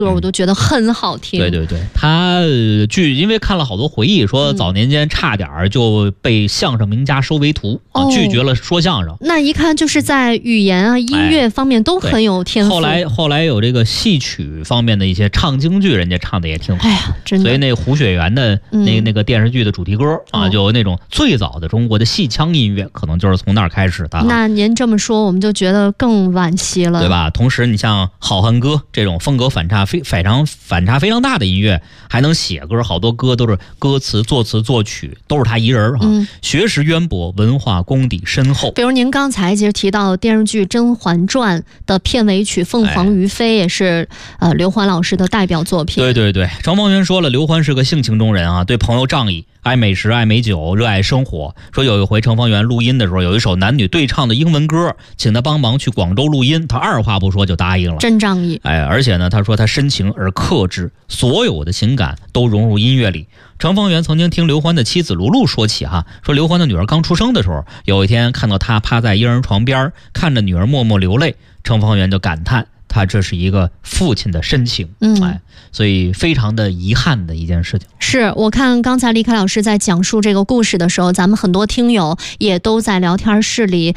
歌，我都觉得很好听。 对对对，他因为看了好多回忆，说早年间差点就被相声名家收为徒，拒绝了说相声。 那一看就是在语言啊、音乐方面都很有天赋。 后来有这个戏曲方面的一些唱京剧，人家唱的也挺好。 哎呀，真的。 所以那胡雪岩的那个电视剧的主题歌就有那种最早的中国的戏腔音乐，可能就是从那儿开始的。 那您这么说，我们就觉得更惋惜了， 对吧？同时，你像《好汉歌》这种风格反差非常大的音乐，还能写歌，好多歌都是歌词、作词、作曲都是他一人学识渊博，文化功底深厚。 比如您刚才其实提到电视剧《甄嬛传》的片尾曲《凤凰于飞》，也是刘欢老师的代表作品。 对对对，程方圆说了，刘欢是个性情中人啊，对朋友仗义，爱美食，爱美酒，热爱生活。说有一回程方圆录音的时候，有一首男女对唱的英文歌，请他帮忙去广州录音，他二话不说就答应了， 真仗义。 而且呢，他说他深情而克制，所有的情感都融入音乐里。程方圆曾经听刘欢的妻子卢璐说起说刘欢的女儿刚出生的时候，有一天看到他趴在婴儿床边，看着女儿默默流泪，程方圆就感叹他这是一个父亲的深情。所以非常的遗憾的一件事情。 是，我看刚才李凯老师在讲述这个故事的时候，咱们很多听友也都在聊天室里